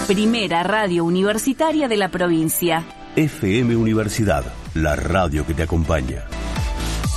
primera radio universitaria de la provincia. FM Universidad, la radio que te acompaña.